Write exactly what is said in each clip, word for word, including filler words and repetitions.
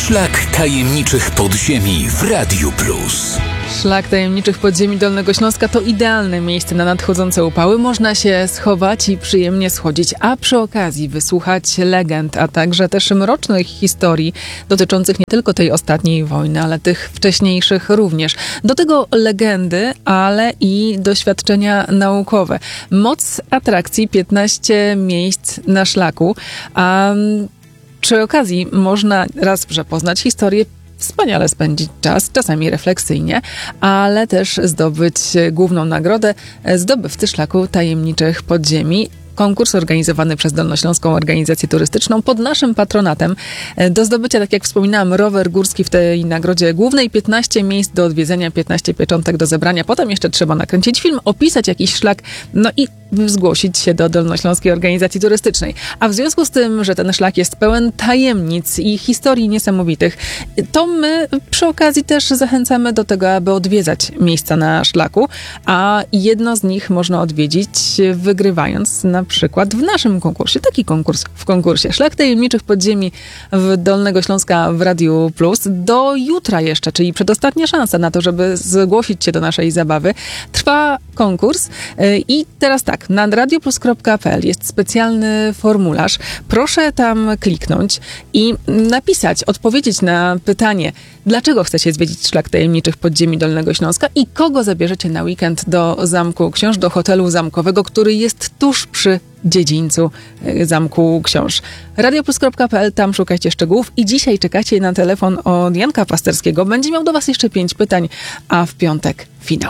Szlak tajemniczych podziemi w Radiu Plus. Szlak tajemniczych podziemi Dolnego Śląska to idealne miejsce na nadchodzące upały. Można się schować i przyjemnie schodzić, a przy okazji wysłuchać legend, a także też mrocznych historii dotyczących nie tylko tej ostatniej wojny, ale tych wcześniejszych również. Do tego legendy, ale i doświadczenia naukowe. Moc atrakcji, piętnaście miejsc na szlaku, a przy okazji można raz, że poznać historię, wspaniale spędzić czas, czasami refleksyjnie, ale też zdobyć główną nagrodę, zdobywcy szlaku tajemniczych podziemi. Konkurs organizowany przez Dolnośląską Organizację Turystyczną pod naszym patronatem. Do zdobycia, tak jak wspominałam, rower górski w tej nagrodzie głównej, piętnaście miejsc do odwiedzenia, piętnaście pieczątek do zebrania. Potem jeszcze trzeba nakręcić film, opisać jakiś szlak, no i zgłosić się do Dolnośląskiej Organizacji Turystycznej. A w związku z tym, że ten szlak jest pełen tajemnic i historii niesamowitych, to my przy okazji też zachęcamy do tego, aby odwiedzać miejsca na szlaku, a jedno z nich można odwiedzić, wygrywając na przykład w naszym konkursie. Taki konkurs w konkursie. Szlak tajemniczych podziemi w Dolnego Śląska w Radiu Plus. Do jutra jeszcze, czyli przedostatnia szansa na to, żeby zgłosić się do naszej zabawy. Trwa konkurs i teraz tak, na radioplus kropka p l jest specjalny formularz. Proszę tam kliknąć i napisać, odpowiedzieć na pytanie, dlaczego chcecie zwiedzić Szlak tajemniczych podziemi Dolnego Śląska i kogo zabierzecie na weekend do Zamku Książ, do hotelu zamkowego, który jest tuż przy dziedzińcu Zamku Książ. radioplus kropka p l, tam szukajcie szczegółów i dzisiaj czekacie na telefon od Janka Pasterskiego. Będzie miał do was jeszcze pięć pytań, a w piątek finał.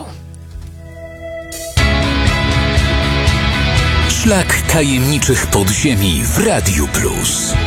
Szlak tajemniczych podziemi w Radiu Plus.